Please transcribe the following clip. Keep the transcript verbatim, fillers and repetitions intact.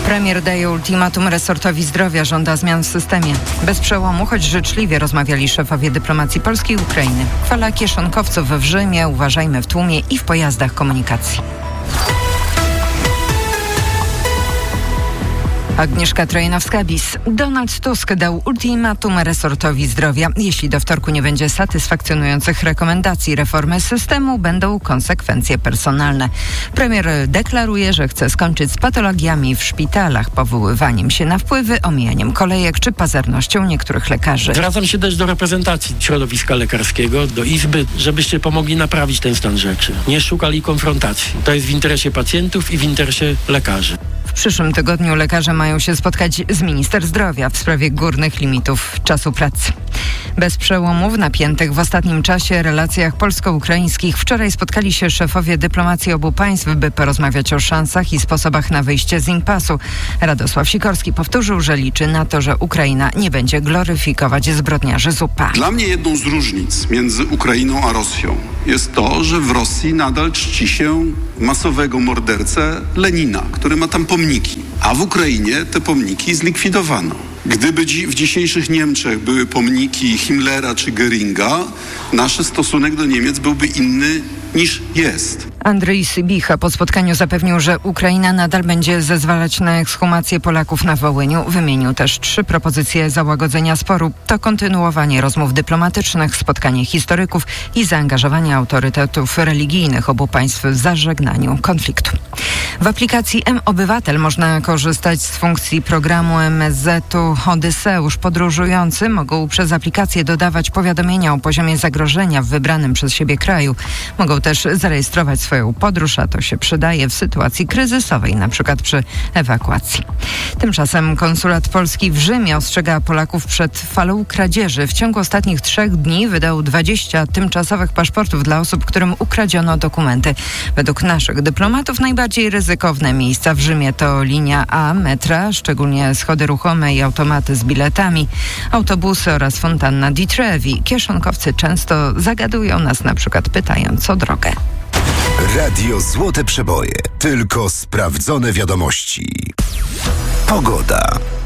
Premier daje ultimatum resortowi zdrowia, żąda zmian w systemie. Bez przełomu, choć życzliwie rozmawiali szefowie dyplomacji Polski i Ukrainy. Chwala kieszonkowców w Rzymie, uważajmy w tłumie i w pojazdach komunikacji. Agnieszka Trojanowska-Bis. Donald Tusk dał ultimatum resortowi zdrowia. Jeśli do wtorku nie będzie satysfakcjonujących rekomendacji reformy systemu, będą konsekwencje personalne. Premier deklaruje, że chce skończyć z patologiami w szpitalach, powoływaniem się na wpływy, omijaniem kolejek czy pazernością niektórych lekarzy. Zwracam się też do reprezentacji środowiska lekarskiego, do Izby, żebyście pomogli naprawić ten stan rzeczy. Nie szukali konfrontacji. To jest w interesie pacjentów i w interesie lekarzy. W przyszłym tygodniu lekarze mają się spotkać z minister zdrowia w sprawie górnych limitów czasu pracy. Bez przełomów napiętych w ostatnim czasie relacjach polsko-ukraińskich wczoraj spotkali się szefowie dyplomacji obu państw, by porozmawiać o szansach i sposobach na wyjście z impasu. Radosław Sikorski powtórzył, że liczy na to, że Ukraina nie będzie gloryfikować zbrodniarzy z U P A. Dla mnie jedną z różnic między Ukrainą a Rosją jest to, że w Rosji nadal czci się masowego mordercę Lenina, który ma tam pomniki, a w Ukrainie te pomniki zlikwidowano. Gdyby dzi- w dzisiejszych Niemczech były pomniki Himmlera czy Göringa, nasz stosunek do Niemiec byłby inny niż jest. Andrzej Sybicha po spotkaniu zapewnił, że Ukraina nadal będzie zezwalać na ekshumację Polaków na Wołyniu. Wymienił też trzy propozycje załagodzenia sporu. To kontynuowanie rozmów dyplomatycznych, spotkanie historyków i zaangażowanie autorytetów religijnych obu państw w zażegnaniu konfliktu. W aplikacji M-Obywatel można korzystać z funkcji programu M S Z-u Odyseusz. Podróżujący mogą przez aplikację dodawać powiadomienia o poziomie zagrożenia w wybranym przez siebie kraju. Mogą też zarejestrować swoją podróż, a to się przydaje w sytuacji kryzysowej, na przykład przy ewakuacji. Tymczasem konsulat Polski w Rzymie ostrzega Polaków przed falą kradzieży. W ciągu ostatnich trzech dni wydał dwadzieścia tymczasowych paszportów dla osób, którym ukradziono dokumenty. Według naszych dyplomatów najbardziej ryzykowne miejsca w Rzymie to linia A metra, szczególnie schody ruchome i automaty z biletami, autobusy oraz fontanna di Trevi. Kieszonkowcy często zagadują nas, na przykład pytając o drogę. Radio Złote Przeboje. Tylko sprawdzone wiadomości. Pogoda.